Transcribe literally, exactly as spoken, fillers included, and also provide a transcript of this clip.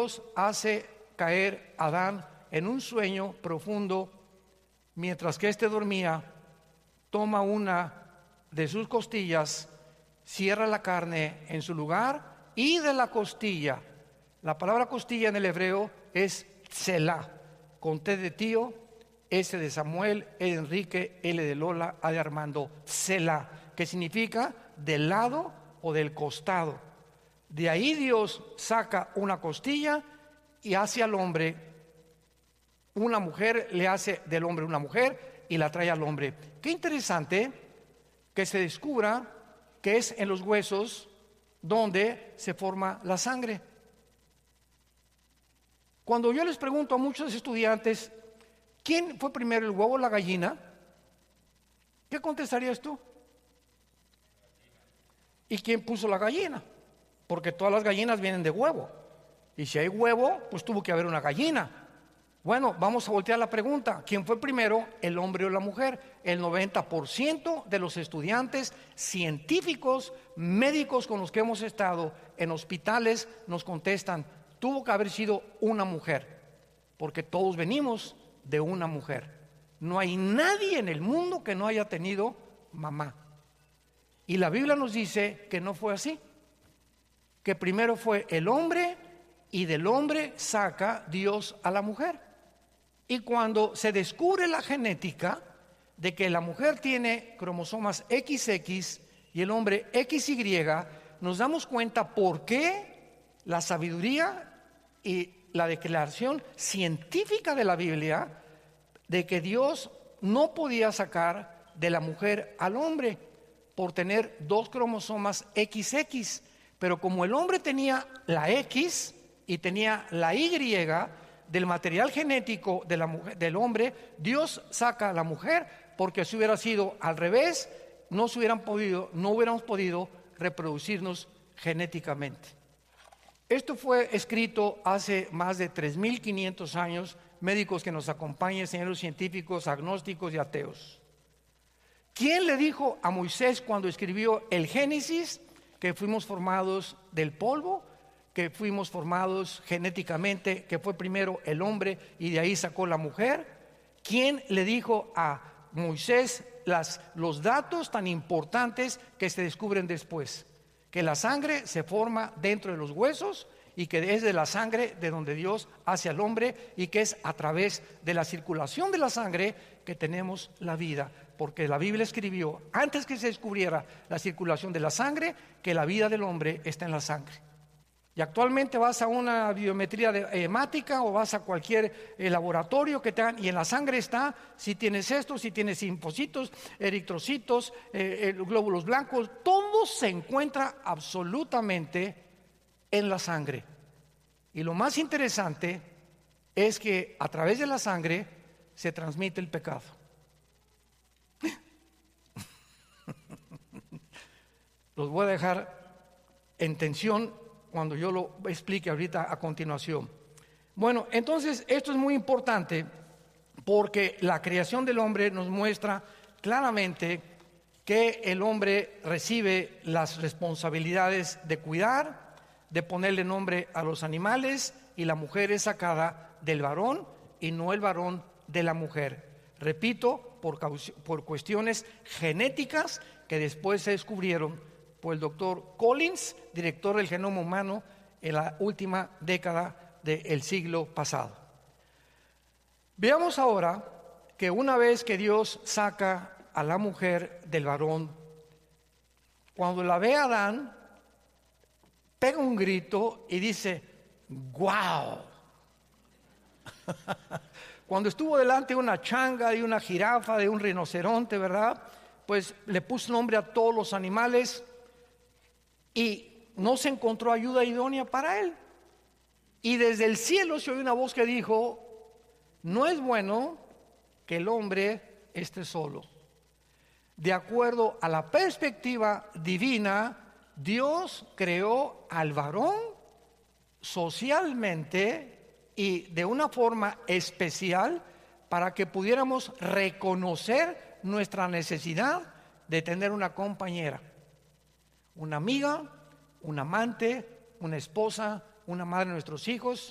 Dios hace caer a Adán en un sueño profundo, mientras que éste dormía, toma una de sus costillas, cierra la carne en su lugar, y de la costilla, la palabra costilla en el hebreo es Tselá, con T de tío, S de Samuel, E de Enrique, L de Lola, A de Armando, Tselá, que significa del lado o del costado. De ahí Dios saca una costilla y hace al hombre una mujer, le hace del hombre una mujer y la trae al hombre. Qué interesante que se descubra que es en los huesos donde se forma la sangre. Cuando yo les pregunto a muchos estudiantes, ¿quién fue primero, el huevo o la gallina? ¿Qué contestarías tú? ¿Y quién puso la gallina? Porque todas las gallinas vienen de huevo. Y si hay huevo, pues tuvo que haber una gallina. Bueno, vamos a voltear la pregunta. ¿Quién fue primero, el hombre o la mujer? El noventa por ciento de los estudiantes científicos, médicos con los que hemos estado en hospitales nos contestan, tuvo que haber sido una mujer, porque todos venimos de una mujer. No hay nadie en el mundo que no haya tenido mamá. Y la Biblia nos dice que no fue así, que primero fue el hombre y del hombre saca Dios a la mujer. Y cuando se descubre la genética de que la mujer tiene cromosomas equis equis y el hombre equis y, nos damos cuenta por qué la sabiduría y la declaración científica de la Biblia de que Dios no podía sacar de la mujer al hombre por tener dos cromosomas equis equis, pero como el hombre tenía la X y tenía la Y del material genético de la mujer, del hombre, Dios saca a la mujer, porque si hubiera sido al revés, no se hubieran podido, no hubiéramos podido reproducirnos genéticamente. Esto fue escrito hace más de tres mil quinientos años. Médicos que nos acompañen, señores científicos, agnósticos y ateos. ¿Quién le dijo a Moisés cuando escribió el Génesis que fuimos formados del polvo, que fuimos formados genéticamente, que fue primero el hombre y de ahí sacó la mujer? ¿Quién le dijo a Moisés las, los datos tan importantes que se descubren después? Que la sangre se forma dentro de los huesos y que es de la sangre de donde Dios hace al hombre, y que es a través de la circulación de la sangre que tenemos la vida, porque la Biblia escribió antes que se descubriera la circulación de la sangre que la vida del hombre está en la sangre. Y actualmente vas a una biometría de, hemática o vas a cualquier eh, laboratorio que te hagan, y en la sangre está si tienes esto, si tienes linfocitos, eritrocitos, eh, eh, glóbulos blancos, todo se encuentra absolutamente en la sangre. Y lo más interesante es que a través de la sangre se transmite el pecado. Los voy a dejar en tensión cuando yo lo explique ahorita a continuación. Bueno, entonces esto es muy importante porque la creación del hombre nos muestra claramente que el hombre recibe las responsabilidades de cuidar, de ponerle nombre a los animales, y la mujer es sacada del varón y no el varón de la mujer. Repito, por, por cuestiones genéticas que después se descubrieron por el doctor Collins, director del genoma humano en la última década del siglo pasado. Veamos ahora que una vez que Dios saca a la mujer del varón, cuando la ve Adán, pega un grito y dice, ¡guau! Cuando estuvo delante de una changa, de una jirafa, de un rinoceronte, ¿verdad? Pues le puso nombre a todos los animales y no se encontró ayuda idónea para él. Y desde el cielo se oyó una voz que dijo, no es bueno que el hombre esté solo. De acuerdo a la perspectiva divina, Dios creó al varón socialmente y de una forma especial para que pudiéramos reconocer nuestra necesidad de tener una compañera, una amiga, un amante, una esposa, una madre de nuestros hijos,